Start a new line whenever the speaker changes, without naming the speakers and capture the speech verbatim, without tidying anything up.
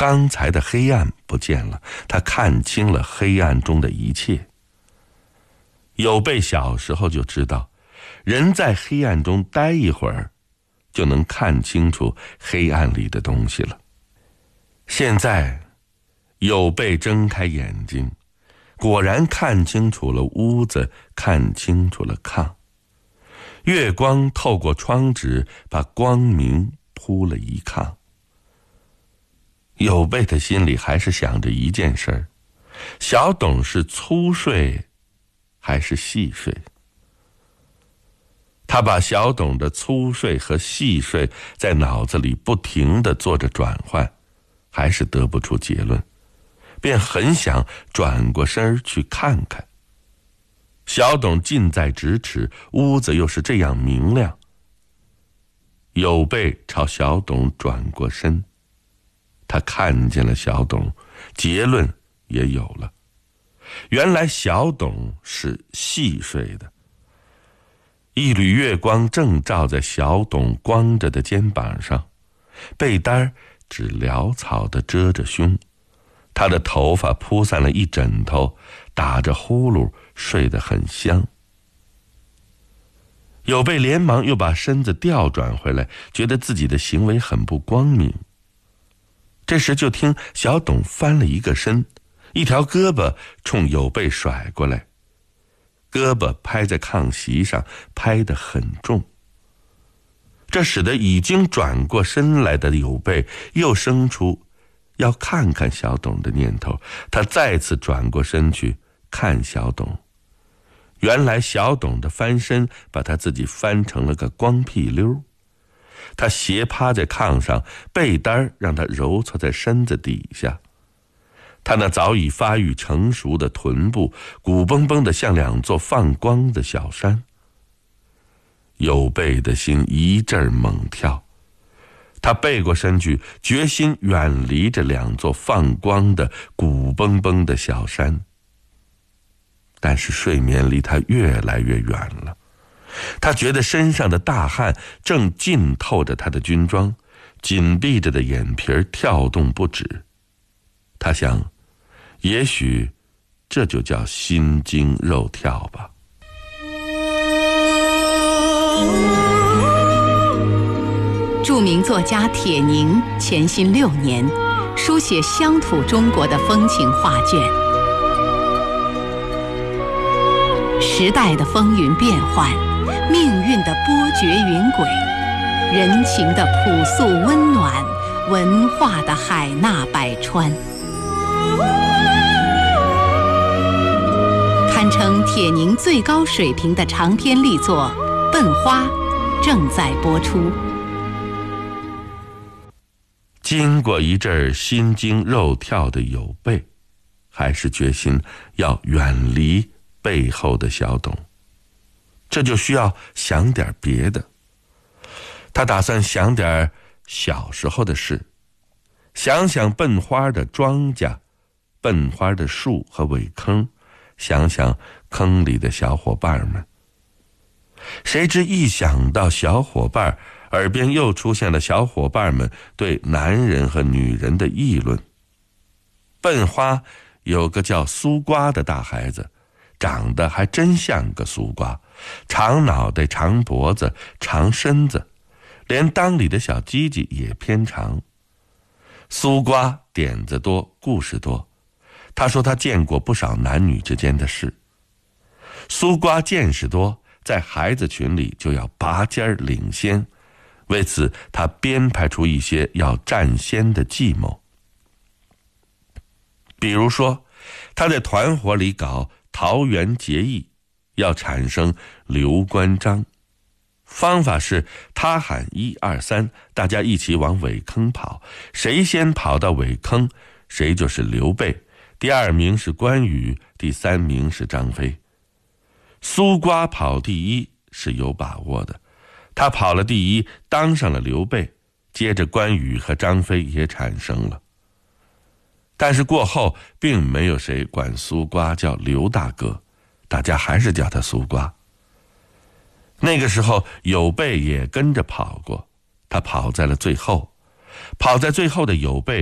刚才的黑暗不见了，他看清了黑暗中的一切。有备小时候就知道，人在黑暗中待一会儿，就能看清楚黑暗里的东西了。现在有备睁开眼睛，果然看清楚了屋子，看清楚了炕。月光透过窗纸，把光明铺了一炕。有备的心里还是想着一件事儿：小董是粗睡还是细睡？他把小董的粗睡和细睡在脑子里不停地做着转换，还是得不出结论，便很想转过身去看看。小董近在咫尺，屋子又是这样明亮。有备朝小董转过身，他看见了小董，结论也有了。原来小董是细睡的。一缕月光正照在小董光着的肩膀上，被单只潦草地遮着胸，他的头发铺散了一枕头，打着呼噜，睡得很香。有备连忙又把身子调转回来，觉得自己的行为很不光明。这时就听小董翻了一个身，一条胳膊冲有备甩过来，胳膊拍在炕席上，拍得很重。这使得已经转过身来的有备又生出要看看小董的念头，他再次转过身去看小董。原来小董的翻身把他自己翻成了个光屁溜，他斜趴在炕上，被单让他揉搓在身子底下。他那早已发育成熟的臀部鼓蹦蹦的像两座放光的小山。有备的心一阵猛跳，他背过身去，决心远离这两座放光的鼓蹦蹦的小山。但是睡眠离他越来越远了，他觉得身上的大汗正浸透着他的军装，紧闭着的眼皮跳动不止。他想，也许这就叫心惊肉跳吧。
著名作家铁凝潜心六年，书写乡土中国的风情画卷。时代的风云变幻，命运的波谲云诡，人情的朴素温暖，文化的海纳百川，堪称铁凝最高水平的长篇力作《笨花》正在播出。
经过一阵心惊肉跳的有备，还是决心要远离背后的小董，这就需要想点别的。他打算想点小时候的事，想想笨花的庄稼，笨花的树和苇坑，想想坑里的小伙伴们。谁知一想到小伙伴，耳边又出现了小伙伴们对男人和女人的议论。笨花有个叫苏瓜的大孩子，长得还真像个苏瓜，长脑袋，长脖子，长身子，连裆里的小鸡鸡也偏长。苏瓜点子多，故事多，他说他见过不少男女之间的事。苏瓜见识多，在孩子群里就要拔尖领先，为此他编排出一些要占先的计谋。比如说，他在团伙里搞桃园结义，要产生刘关张。方法是他喊一二三，大家一起往苇坑跑，谁先跑到苇坑，谁就是刘备，第二名是关羽，第三名是张飞。苏瓜跑第一是有把握的，他跑了第一，当上了刘备，接着关羽和张飞也产生了。但是过后并没有谁管苏瓜叫刘大哥，大家还是叫他苏瓜。那个时候有备也跟着跑过，他跑在了最后，跑在最后的有备